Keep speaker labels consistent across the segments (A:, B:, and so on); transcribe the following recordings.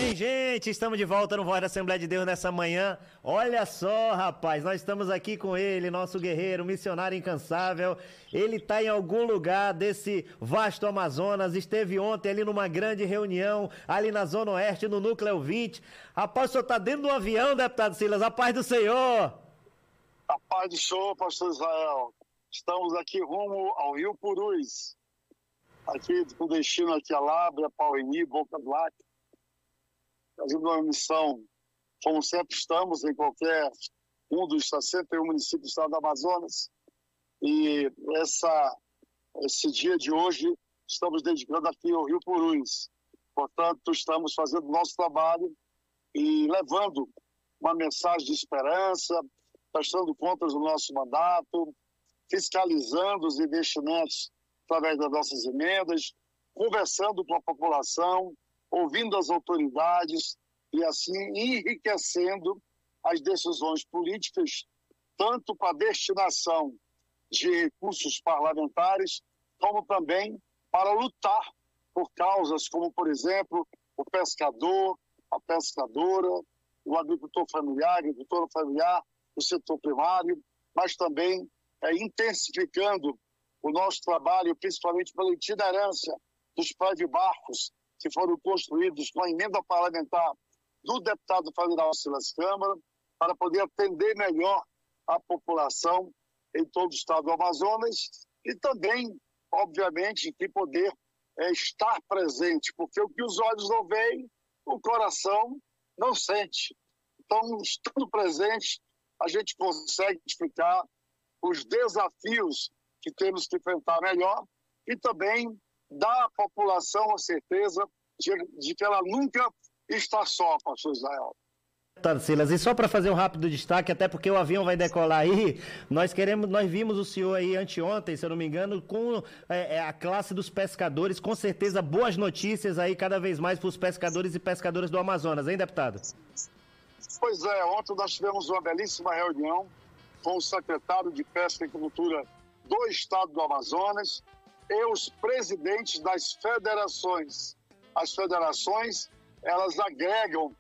A: Oi, gente, estamos de volta no Voz da Assembleia de Deus nessa manhã. Olha só, rapaz, nós estamos aqui com ele, nosso guerreiro, missionário incansável. Ele está em algum lugar desse vasto Amazonas, esteve ontem ali numa grande reunião, ali na Zona Oeste, no Núcleo 20. Rapaz, o senhor está dentro de um avião, deputado Silas, a paz do Senhor.
B: A paz do Senhor, pastor Israel. Estamos aqui rumo ao Rio Purus, aqui com destino aqui a Lábrea, Pauini, Boca do Lac. Fazendo uma missão, como sempre estamos em qualquer um dos 61 municípios do estado do Amazonas. E esse dia de hoje estamos dedicando aqui ao Rio Purus. Portanto, estamos fazendo o nosso trabalho e levando uma mensagem de esperança, prestando contas do nosso mandato, fiscalizando os investimentos através das nossas emendas, conversando com a população, ouvindo as autoridades e assim enriquecendo as decisões políticas, tanto para a destinação de recursos parlamentares, como também para lutar por causas como, por exemplo, o pescador, a pescadora, o agricultor familiar, a agricultora familiar, o setor primário, mas também intensificando o nosso trabalho, principalmente pela itinerância dos pré-barcos que foram construídos com a emenda parlamentar do deputado federal Silas Câmara, para poder atender melhor a população em todo o estado do Amazonas e também, obviamente, que poder estar presente, porque o que os olhos não veem, o coração não sente. Então, estando presente, a gente consegue explicar os desafios que temos que enfrentar melhor e também dar à população a certeza de que ela nunca está só, pastor Israel.
A: Deputado Silas, e só para fazer um rápido destaque, até porque o avião vai decolar aí, nós vimos o senhor aí anteontem, se eu não me engano, com a classe dos pescadores, com certeza boas notícias aí cada vez mais para os pescadores e pescadoras do Amazonas, hein, deputado?
B: Pois é, ontem nós tivemos uma belíssima reunião com o secretário de Pesca e Agricultura do estado do Amazonas e os presidentes das federações. As federações, elas agregam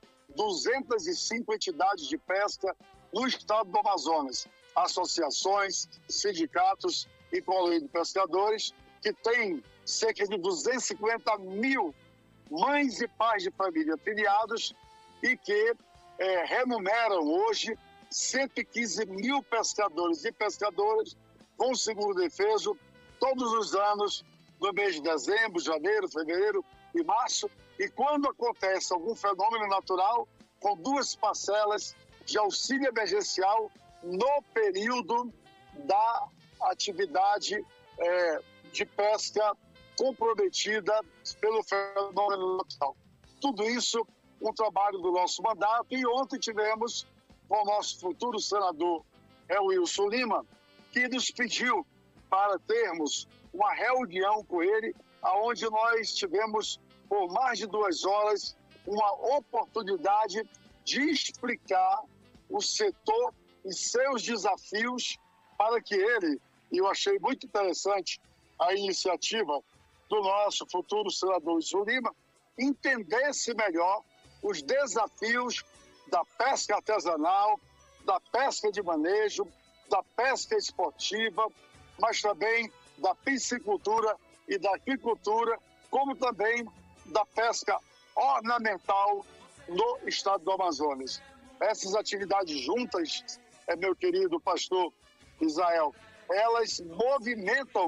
B: 205 entidades de pesca no estado do Amazonas, associações, sindicatos e colônia de pescadores, que tem cerca de 250 mil mães e pais de família afiliados e que remuneram hoje 115 mil pescadores e pescadoras com seguro defeso todos os anos, no mês de dezembro, janeiro, fevereiro e março, e quando acontece algum fenômeno natural, com 2 parcelas de auxílio emergencial no período da atividade de pesca comprometida pelo fenômeno natural. Tudo isso, um trabalho do nosso mandato, e ontem tivemos com o nosso futuro senador, Wilson Lima, que nos pediu para termos uma reunião com ele, onde nós tivemos por mais de 2 horas uma oportunidade de explicar o setor e seus desafios para que ele, e eu achei muito interessante a iniciativa do nosso futuro senador Wilson Lima, entendesse melhor os desafios da pesca artesanal, da pesca de manejo, da pesca esportiva, mas também da piscicultura e da aquicultura, como também da pesca ornamental no estado do Amazonas. Essas atividades juntas, meu querido pastor Israel, elas movimentam